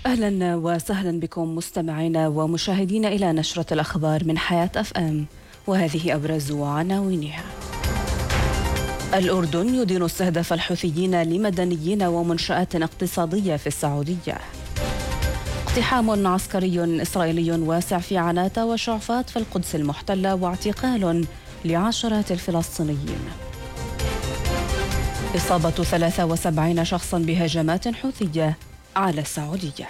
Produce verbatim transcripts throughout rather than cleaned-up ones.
أهلا وسهلا بكم مستمعينا ومشاهدينا إلى نشرة الأخبار من حياة أف أم، وهذه أبرز عناوينها. الأردن يدين استهداف الحوثيين لمدنيين ومنشآت اقتصادية في السعودية. اقتحام عسكري إسرائيلي واسع في عناتة وشعفات في القدس المحتلة، واعتقال لعشرات الفلسطينيين. إصابة ثلاثة وسبعين شخصا بهجمات حوثية على السعودية.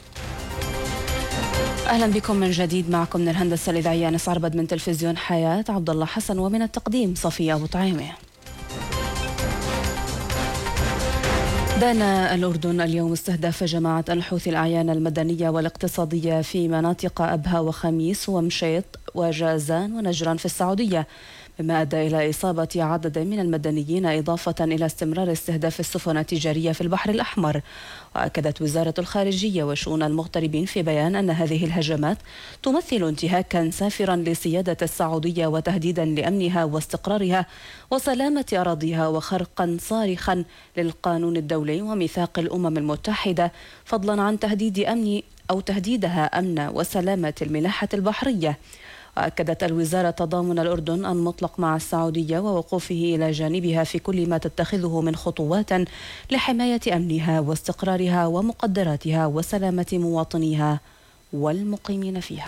أهلا بكم من جديد، معكم من الهندسة الإذاعية أنس عربد، من تلفزيون حياة عبد الله حسن، ومن التقديم صفية أبو طعيمة. دان الأردن اليوم استهداف جماعة الحوثي الأعيان المدنية والاقتصادية في مناطق أبها وخميس ومشيط وجازان ونجران في السعودية، مما أدى إلى إصابة عدد من المدنيين، إضافة إلى استمرار استهداف السفن التجارية في البحر الأحمر. وأكدت وزارة الخارجية وشؤون المغتربين في بيان أن هذه الهجمات تمثل انتهاكا سافرا لسيادة السعودية وتهديدا لأمنها واستقرارها وسلامة أراضيها، وخرقا صارخا للقانون الدولي وميثاق الأمم المتحدة، فضلا عن تهديد أمن أو تهديدها أمن وسلامة الملاحة البحرية. وأكدت الوزارة تضامن الأردن المطلق مع السعودية ووقوفه إلى جانبها في كل ما تتخذه من خطوات لحماية أمنها واستقرارها ومقدراتها وسلامة مواطنيها والمقيمين فيها.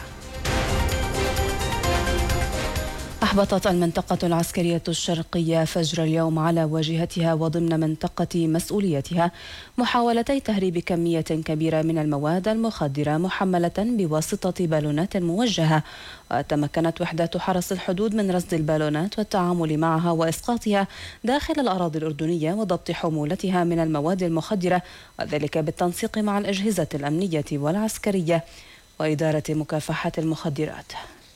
أحبطت المنطقة العسكرية الشرقية فجر اليوم على واجهتها وضمن منطقة مسؤوليتها محاولتي تهريب كمية كبيرة من المواد المخدرة محملة بواسطة بالونات موجهة. وتمكنت وحدات حرس الحدود من رصد البالونات والتعامل معها وإسقاطها داخل الأراضي الأردنية وضبط حمولتها من المواد المخدرة، وذلك بالتنسيق مع الأجهزة الأمنية والعسكرية وإدارة مكافحة المخدرات.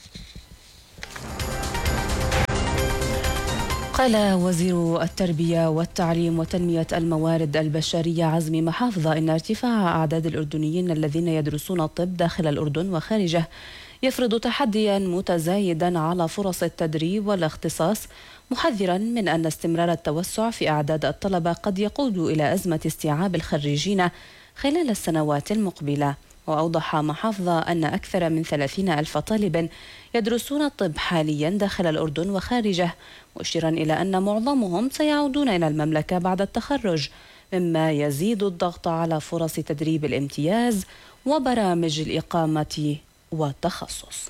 قال وزير التربية والتعليم وتنمية الموارد البشرية عزمي محافظة إن ارتفاع أعداد الأردنيين الذين يدرسون الطب داخل الأردن وخارجه يفرض تحديا متزايدا على فرص التدريب والاختصاص، محذرا من أن استمرار التوسع في أعداد الطلبة قد يقود إلى أزمة استيعاب الخريجين خلال السنوات المقبلة. وأوضح محافظة أن أكثر من ثلاثين ألف طالب يدرسون الطب حاليا داخل الأردن وخارجه، مشيرا إلى أن معظمهم سيعودون إلى المملكة بعد التخرج، مما يزيد الضغط على فرص تدريب الامتياز وبرامج الإقامة والتخصص.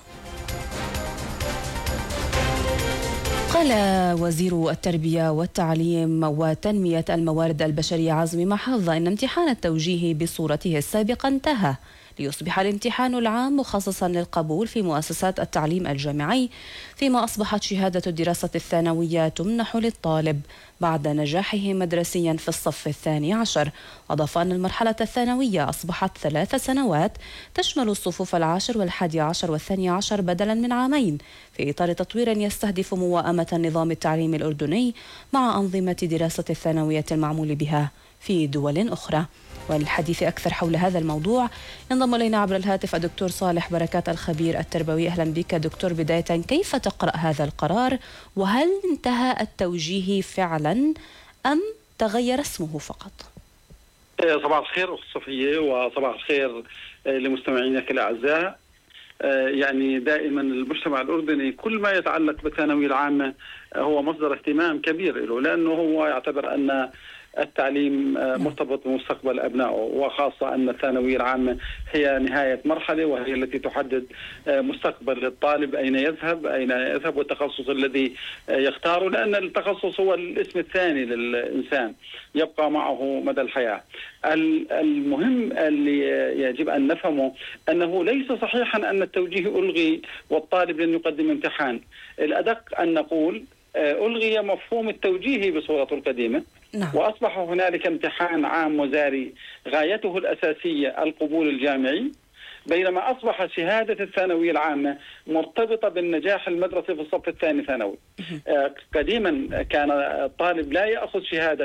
قال وزير التربية والتعليم وتنمية الموارد البشرية عزمي محافظة إن امتحان التوجيهي بصورته السابقة انتهى، ليصبح الامتحان العام مخصصا للقبول في مؤسسات التعليم الجامعي، فيما أصبحت شهادة الدراسة الثانوية تمنح للطالب بعد نجاحه مدرسيا في الصف الثاني عشر. أضاف أن المرحلة الثانوية أصبحت ثلاث سنوات تشمل الصفوف العاشر والحادي عشر والثاني عشر بدلا من عامين، في إطار تطوير يستهدف موائمة النظام التعليمي الأردني مع أنظمة دراسة الثانوية المعمول بها في دول أخرى. والحديث أكثر حول هذا الموضوع ينضم إلينا عبر الهاتف الدكتور صالح بركات الخبير التربوي. أهلا بك دكتور. بداية، كيف تقرأ هذا القرار؟ وهل انتهى التوجيهي فعلا أم تغير اسمه فقط؟ صباح الخير أخت صفية، وصباح الخير لمستمعينك الأعزاء. يعني دائما المجتمع الأردني كل ما يتعلق بالثانوية العامة هو مصدر اهتمام كبير له، لأنه هو يعتبر أن التعليم مرتبط بمستقبل أبنائه، وخاصة أن الثانوية العامة هي نهاية مرحلة وهي التي تحدد مستقبل الطالب، أين يذهب أين يذهب والتخصص الذي يختاره، لأن التخصص هو الاسم الثاني للإنسان يبقى معه مدى الحياة. المهم اللي يجب أن نفهمه أنه ليس صحيحا أن التوجيه ألغي والطالب لن يقدم امتحان. الأدق أن نقول ألغي مفهوم التوجيه بصورته القديمة، نعم. وأصبح هنالك امتحان عام وزاري غايته الأساسية القبول الجامعي، بينما أصبح شهادة الثانوية العامة مرتبطة بالنجاح المدرسي في الصف الثاني ثانوي. قديما كان الطالب لا يأخذ شهادة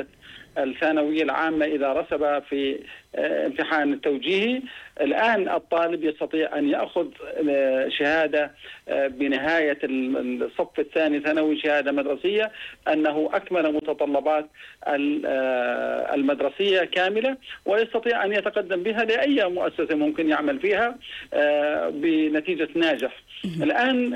الثانوية العامة إذا رسب في امتحان التوجيهي. الآن الطالب يستطيع أن يأخذ شهادة بنهاية الصف الثاني ثانوي، شهادة مدرسية أنه أكمل متطلبات المدرسية كاملة، ويستطيع أن يتقدم بها لأي مؤسسة ممكن يعمل فيها بنتيجة ناجح. الآن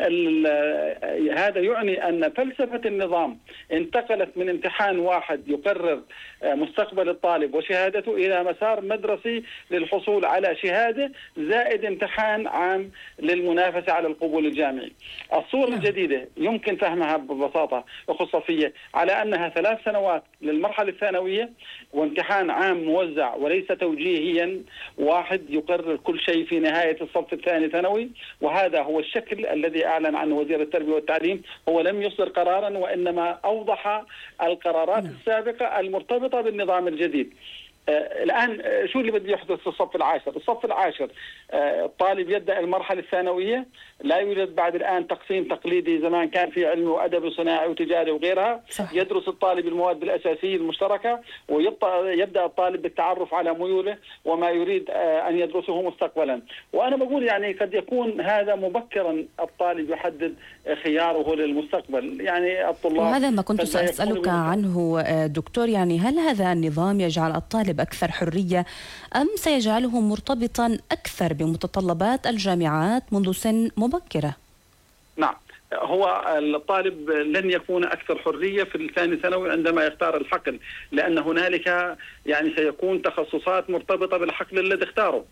هذا يعني أن فلسفة النظام انتقلت من امتحان واحد يقرر مستقبل الطالب وشهادته إلى مسار مدرسي للحصول على شهادة زائد امتحان عام للمنافسة على القبول الجامعي. الصورة الجديدة يمكن فهمها ببساطة وخصوصية على أنها ثلاث سنوات للمرحلة الثانوية وامتحان عام موزع وليس توجيهيا واحد يقرر كل شيء في نهاية الصف الثاني ثانوي. وهذا هو الشكل الذي أعلن عنه وزير التربية والتعليم. هو لم يصدر قرارا وإنما أوضح القرارات السابقة المرتبطة بالنظام الجديد. آه الآن آه شو اللي بده يحدث في الصف العاشر؟ الصف العاشر آه الطالب يبدأ المرحلة الثانوية، لا يوجد بعد الآن تقسيم تقليدي زمان كان في علم وأدب وصناعي وتجاري وغيرها. صح. يدرس الطالب المواد الأساسية المشتركة ويبدأ الطالب بالتعرف على ميوله وما يريد آه أن يدرسه مستقبلا. وأنا بقول يعني قد يكون هذا مبكرا الطالب يحدد خياره للمستقبل. يعني الطلاب، وهذا ما كنت سأسألك عنه دكتور، يعني هل هذا النظام يجعل الطالب أكثر حرية أم سيجعله مرتبطا أكثر بمتطلبات الجامعات منذ سن مبكرة؟ نعم، هو الطالب لن يكون أكثر حرية في الثاني ثانوي عندما يختار الحقل، لأن هنالك يعني سيكون تخصصات مرتبطة بالحقل الذي اختاره.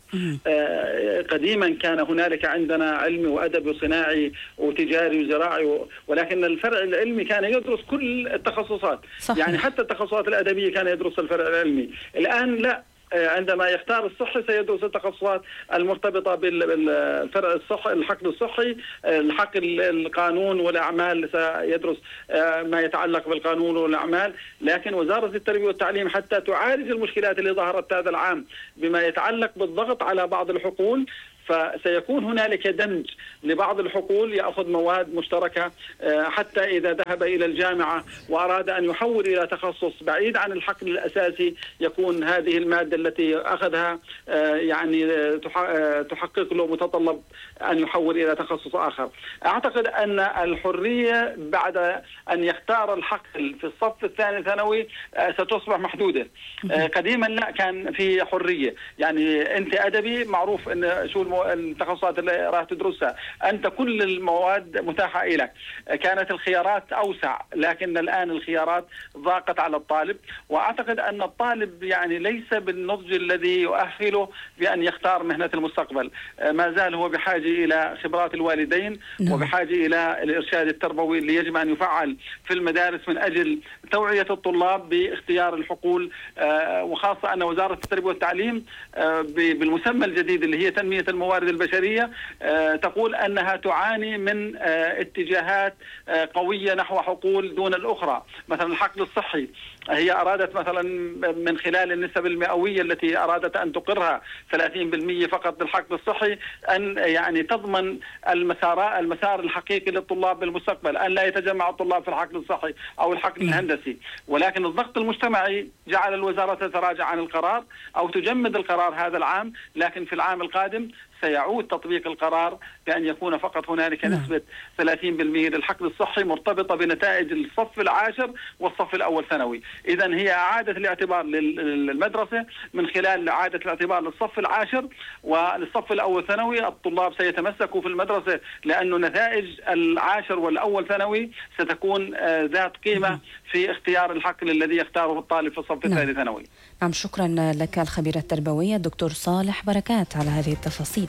آه قديما كان هنالك عندنا علمي وأدبي وصناعي وتجاري وزراعي، ولكن الفرع العلمي كان يدرس كل التخصصات. صحيح. يعني حتى التخصصات الأدبية كان يدرس الفرع العلمي. الآن لا، عندما يختار الصحي سيدرس التخصصات المرتبطة بالفرع الصحي، الحقل الصحي، الحقل القانون والأعمال سيدرس ما يتعلق بالقانون والأعمال. لكن وزارة التربية والتعليم حتى تعالج المشكلات اللي ظهرت هذا العام بما يتعلق بالضغط على بعض الحقول، فسيكون هنالك دمج لبعض الحقول يأخذ مواد مشتركة، حتى إذا ذهب إلى الجامعة وأراد أن يحول إلى تخصص بعيد عن الحقل الأساسي يكون هذه المادة التي أخذها يعني تحقق له متطلب أن يحول إلى تخصص آخر. أعتقد أن الحرية بعد أن يختار الحقل في الصف الثاني ثانوي ستصبح محدودة. قديما لا، كان في حرية، يعني أنت أدبي معروف أن شو التخصصات اللي راح تدرسها، أنت كل المواد متاحة لك. كانت الخيارات أوسع، لكن الآن الخيارات ضاقت على الطالب. وأعتقد أن الطالب يعني ليس بالنضج الذي يؤهله بأن يختار مهنة المستقبل. ما زال هو بحاجة إلى خبرات الوالدين وبحاجة إلى الإرشاد التربوي اللي يجب أن يفعل في المدارس من أجل توعية الطلاب باختيار الحقول. وخاصة أن وزارة التربية والتعليم بالمسمى الجديد اللي هي تنمية الموارد البشرية تقول أنها تعاني من اتجاهات قوية نحو حقول دون الأخرى. مثلا الحقل الصحي، هي أرادت مثلا من خلال النسب المئوية التي أرادت أن تقرها ثلاثين بالمئة فقط للحقل الصحي أن يعني تضمن المسار المسار الحقيقي للطلاب بالمستقبل، أن لا يتجمع الطلاب في الحقل الصحي أو الحقل الهندسي. ولكن الضغط المجتمعي جعل الوزارة تتراجع عن القرار أو تجمد القرار هذا العام، لكن في العام القادم سيعود تطبيق القرار بأن يكون فقط هنالك نسبة ثلاثين بالمئة للحقل الصحي مرتبطة بنتائج الصف العاشر والصف الأول ثانوي. إذن هي إعادة الاعتبار للمدرسة من خلال إعادة الاعتبار للصف العاشر وللصف الأول ثانوي. الطلاب سيتمسكوا في المدرسة لأن نتائج العاشر والأول ثانوي ستكون ذات قيمة في اختيار الحقل الذي يختاره الطالب في الصف الثاني ثانوي. نعم، شكرا لك الخبير التربوي الدكتور صالح بركات على هذه التفاصيل.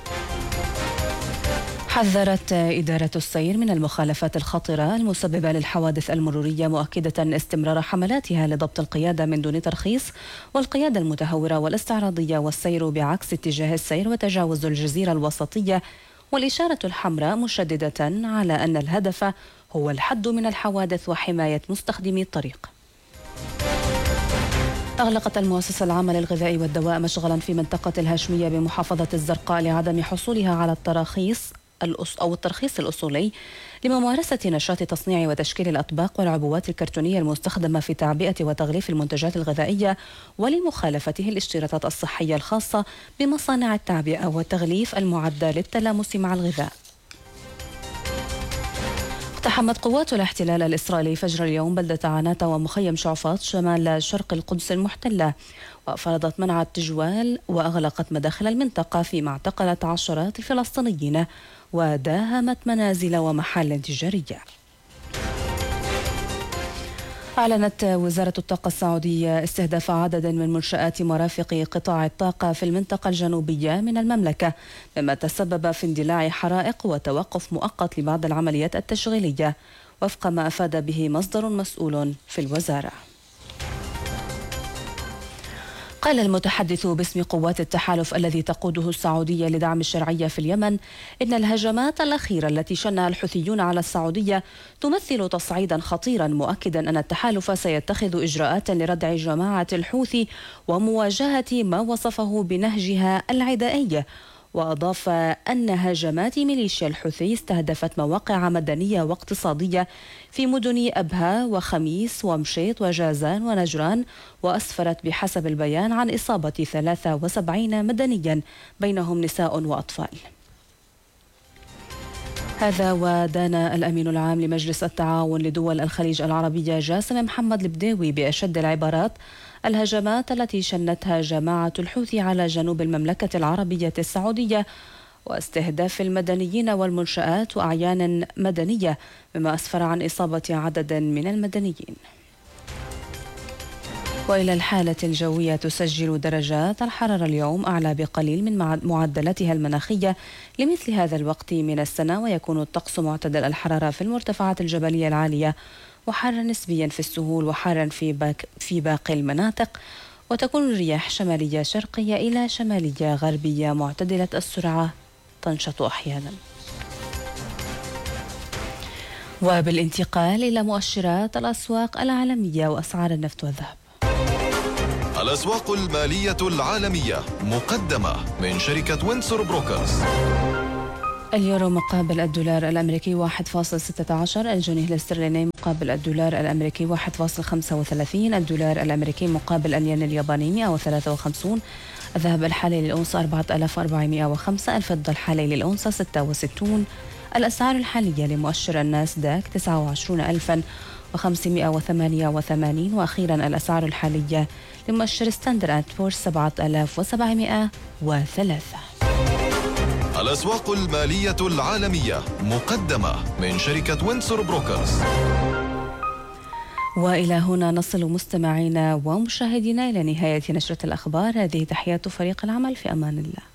حذرت إدارة السير من المخالفات الخطرة المسببة للحوادث المرورية، مؤكدة استمرار حملاتها لضبط القيادة من دون ترخيص والقيادة المتهورة والاستعراضية والسير بعكس اتجاه السير وتجاوز الجزيرة الوسطية، والإشارة الحمراء، مشددة على أن الهدف هو الحد من الحوادث وحماية مستخدمي الطريق. أغلقت المؤسسة العامة للغذاء والدواء مشغلا في منطقة الهاشمية بمحافظة الزرقاء لعدم حصولها على التراخيص أو الترخيص الأصولي لممارسة نشاط تصنيع وتشكيل الأطباق والعبوات الكرتونية المستخدمة في تعبئة وتغليف المنتجات الغذائية، ولمخالفته الاشتراطات الصحية الخاصة بمصانع التعبئة والتغليف المعدة للتلامس مع الغذاء. اقتحمت قوات الاحتلال الإسرائيلي فجر اليوم بلدة عناتة ومخيم شعفاط شمال شرق القدس المحتلة، وفرضت منع التجوال وأغلقت مداخل المنطقة، فيما اعتقلت عشرات الفلسطينيين وداهمت منازل ومحال تجارية. أعلنت وزارة الطاقة السعودية استهداف عدد من منشآت مرافق قطاع الطاقة في المنطقة الجنوبية من المملكة، مما تسبب في اندلاع حرائق وتوقف مؤقت لبعض العمليات التشغيلية، وفق ما أفاد به مصدر مسؤول في الوزارة. قال المتحدث باسم قوات التحالف الذي تقوده السعودية لدعم الشرعية في اليمن إن الهجمات الأخيرة التي شنها الحوثيون على السعودية تمثل تصعيدا خطيرا، مؤكدا أن التحالف سيتخذ إجراءات لردع جماعة الحوثي ومواجهة ما وصفه بنهجها العدائي. وأضاف أن هجمات ميليشيا الحوثي استهدفت مواقع مدنية واقتصادية في مدن أبها وخميس ومشيط وجازان ونجران، وأسفرت بحسب البيان عن إصابة ثلاثة وسبعين مدنيا بينهم نساء وأطفال. هذا ودان الأمين العام لمجلس التعاون لدول الخليج العربية جاسم محمد البداوي بأشد العبارات الهجمات التي شنتها جماعة الحوثي على جنوب المملكة العربية السعودية واستهداف المدنيين والمنشآت وأعيان مدنية، مما أسفر عن إصابة عدد من المدنيين. وإلى الحالة الجوية، تسجل درجات الحرارة اليوم أعلى بقليل من معدلاتها المناخية لمثل هذا الوقت من السنة، ويكون الطقس معتدل الحرارة في المرتفعات الجبلية العالية، وحارا نسبيا في السهول، وحارا في, باك في باقي المناطق، وتكون الرياح شمالية شرقية إلى شمالية غربية معتدلة السرعة تنشط أحيانا. وبالانتقال إلى مؤشرات الأسواق العالمية وأسعار النفط والذهب. الأسواق المالية العالمية مقدمة من شركة وينسور بروكرز. اليورو مقابل الدولار الأمريكي واحد فاصل ستة عشر، الجنيه الاسترليني مقابل الدولار الأمريكي واحد فاصل خمسة وثلاثين، الدولار الأمريكي مقابل الين الياباني مئة وثلاثة وخمسين، الذهب الحالي للأونصة أربعة آلاف وأربعمئة وخمسة، الفضة الحالي للأونصة ستة وستين، الأسعار الحالية لمؤشر الناسداك تسعة وعشرين ألفا وخمسمئة وثمانية وثمانين، وأخيرا الأسعار الحالية لمؤشر ستاندرد أند بورس سبعة آلاف وسبعمئة وثلاثة. الأسواق المالية العالمية مقدمة من شركة وينسور بروكرز. وإلى هنا نصل مستمعينا ومشاهدينا إلى نهاية نشرة الأخبار. هذه تحيات فريق العمل، في أمان الله.